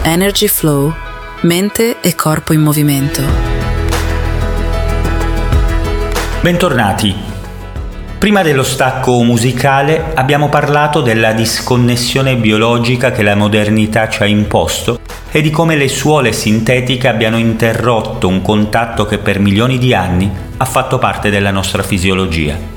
Energy Flow, mente e corpo in movimento. Bentornati. Prima dello stacco musicale abbiamo parlato della disconnessione biologica che la modernità ci ha imposto e di come le suole sintetiche abbiano interrotto un contatto che per milioni di anni ha fatto parte della nostra fisiologia.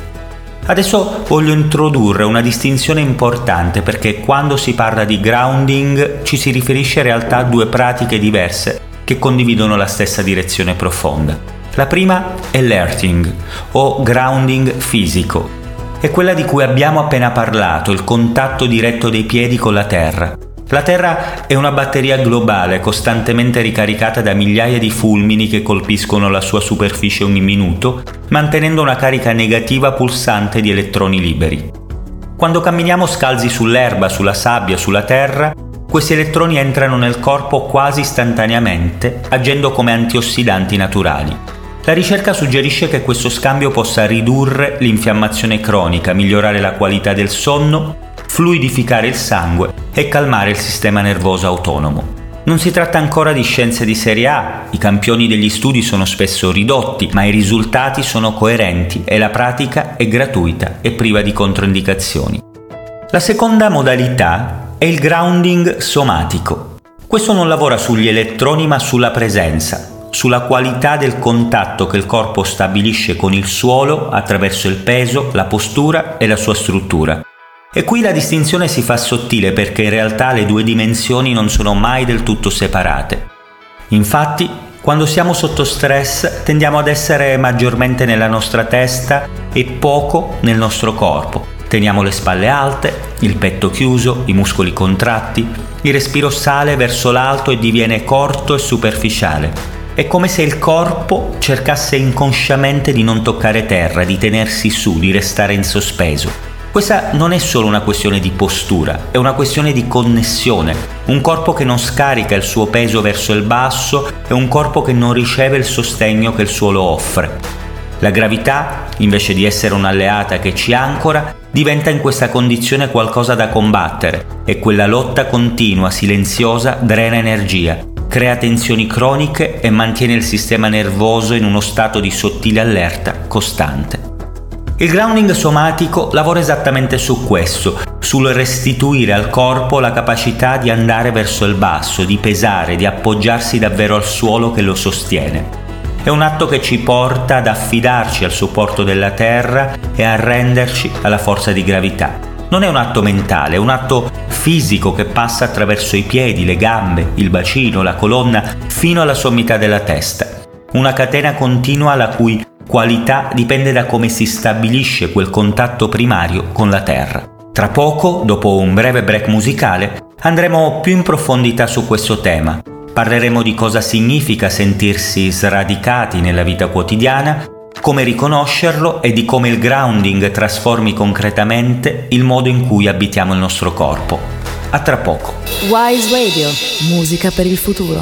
Adesso voglio introdurre una distinzione importante perché quando si parla di grounding ci si riferisce in realtà a due pratiche diverse che condividono la stessa direzione profonda. La prima è l'earthing o grounding fisico. È quella di cui abbiamo appena parlato, il contatto diretto dei piedi con la terra. La Terra è una batteria globale costantemente ricaricata da migliaia di fulmini che colpiscono la sua superficie ogni minuto, mantenendo una carica negativa pulsante di elettroni liberi. Quando camminiamo scalzi sull'erba, sulla sabbia, sulla terra, questi elettroni entrano nel corpo quasi istantaneamente, agendo come antiossidanti naturali. La ricerca suggerisce che questo scambio possa ridurre l'infiammazione cronica, migliorare la qualità del sonno, fluidificare il sangue e calmare il sistema nervoso autonomo. Non si tratta ancora di scienze di serie A, i campioni degli studi sono spesso ridotti, ma i risultati sono coerenti e la pratica è gratuita e priva di controindicazioni. La seconda modalità è il grounding somatico. Questo non lavora sugli elettroni ma sulla presenza, sulla qualità del contatto che il corpo stabilisce con il suolo attraverso il peso, la postura e la sua struttura. E qui la distinzione si fa sottile perché in realtà le due dimensioni non sono mai del tutto separate. Infatti, quando siamo sotto stress tendiamo ad essere maggiormente nella nostra testa e poco nel nostro corpo. Teniamo le spalle alte, il petto chiuso, i muscoli contratti, il respiro sale verso l'alto e diviene corto e superficiale. È come se il corpo cercasse inconsciamente di non toccare terra, di tenersi su, di restare in sospeso. Questa non è solo una questione di postura, è una questione di connessione. Un corpo che non scarica il suo peso verso il basso è un corpo che non riceve il sostegno che il suolo offre. La gravità, invece di essere un'alleata che ci ancora, diventa in questa condizione qualcosa da combattere e quella lotta continua, silenziosa, drena energia, crea tensioni croniche e mantiene il sistema nervoso in uno stato di sottile allerta costante. Il grounding somatico lavora esattamente su questo, sul restituire al corpo la capacità di andare verso il basso, di pesare, di appoggiarsi davvero al suolo che lo sostiene. È un atto che ci porta ad affidarci al supporto della terra e a arrenderci alla forza di gravità. Non è un atto mentale, è un atto fisico che passa attraverso i piedi, le gambe, il bacino, la colonna, fino alla sommità della testa. Una catena continua la cui qualità dipende da come si stabilisce quel contatto primario con la terra. Tra poco, dopo un breve break musicale, andremo più in profondità su questo tema. Parleremo di cosa significa sentirsi sradicati nella vita quotidiana, come riconoscerlo e di come il grounding trasformi concretamente il modo in cui abitiamo il nostro corpo. A tra poco. Wise Radio, musica per il futuro.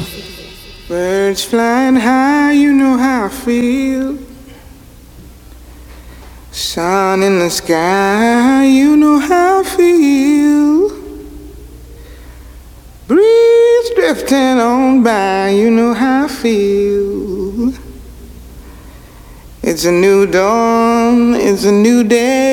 Birds flying high, you know how I feel. Sun in the sky, you know how I feel. Breeze drifting on by, you know how I feel. It's a new dawn, it's a new day.